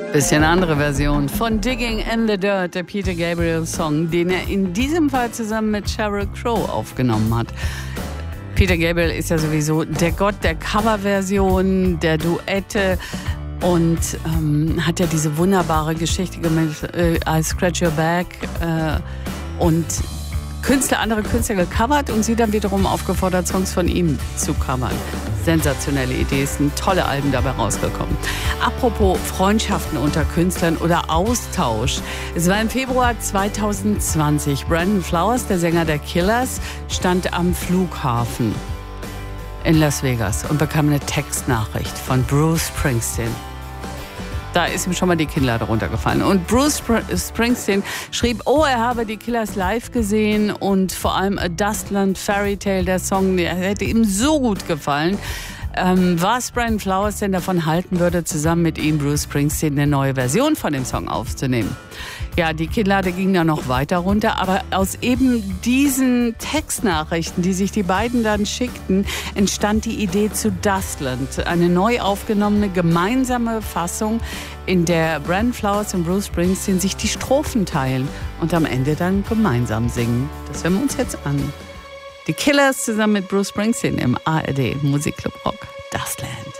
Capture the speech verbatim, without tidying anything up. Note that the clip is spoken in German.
Bisschen andere Version von Digging in the Dirt, der Peter Gabriel Song, den er in diesem Fall zusammen mit Sheryl Crow aufgenommen hat. Peter Gabriel ist ja sowieso der Gott der Coverversion, der Duette und ähm, hat ja diese wunderbare Geschichte gemacht, äh, I Scratch Your Back äh, und Künstler, andere Künstler gecovert und sie dann wiederum aufgefordert, Songs von ihm zu covern. Sensationelle Idee, ist ein tolle Alben dabei rausgekommen. Apropos Freundschaften unter Künstlern oder Austausch. Es war im Februar zwanzig zwanzig. Brandon Flowers, der Sänger der Killers, stand am Flughafen in Las Vegas und bekam eine Textnachricht von Bruce Springsteen. Da ist ihm schon mal die Kinnlade runtergefallen. Und Bruce Springsteen schrieb, oh, er habe die Killers live gesehen und vor allem A Dustland Fairy Tale, der Song, der hätte ihm so gut gefallen. Ähm, was Brandon Flowers denn davon halten würde, zusammen mit ihm, Bruce Springsteen, eine neue Version von dem Song aufzunehmen. Ja, die Kinnlade ging dann noch weiter runter, aber aus eben diesen Textnachrichten, die sich die beiden dann schickten, entstand die Idee zu Dustland, eine neu aufgenommene gemeinsame Fassung, in der Brandon Flowers und Bruce Springsteen sich die Strophen teilen und am Ende dann gemeinsam singen. Das hören wir uns jetzt an. Die Killers zusammen mit Bruce Springsteen im A R D Musikclub Rock, Dustland.